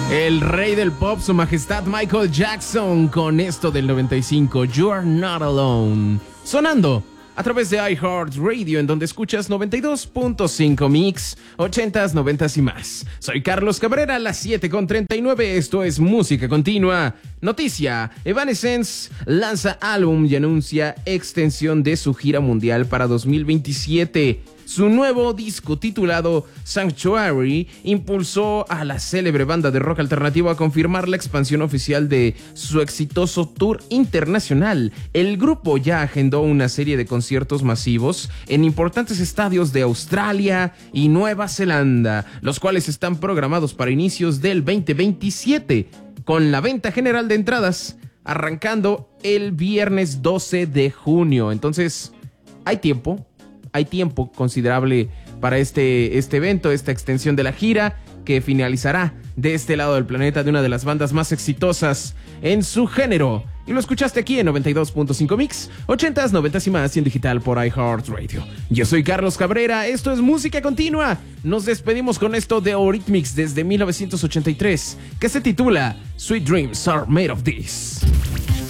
El rey del pop, su majestad Michael Jackson, con esto del 95, You Are Not Alone, sonando a través de iHeartRadio, en donde escuchas 92.5 Mix, 80s, 90s y más. Soy Carlos Cabrera, a las 7:39, esto es Música Continua. Noticia: Evanescence lanza álbum y anuncia extensión de su gira mundial para 2027. Su nuevo disco, titulado Sanctuary, impulsó a la célebre banda de rock alternativo a confirmar la expansión oficial de su exitoso tour internacional. El grupo ya agendó una serie de conciertos masivos en importantes estadios de Australia y Nueva Zelanda, los cuales están programados para inicios del 2027, con la venta general de entradas arrancando el viernes 12 de junio. Entonces, hay tiempo considerable para este evento, esta extensión de la gira, que finalizará de este lado del planeta de una de las bandas más exitosas en su género. Y lo escuchaste aquí en 92.5 Mix, 80s, 90s y más, y en digital por iHeartRadio. Yo soy Carlos Cabrera, esto es Música Continua. Nos despedimos con esto de Eurythmics desde 1983, que se titula Sweet Dreams Are Made of This.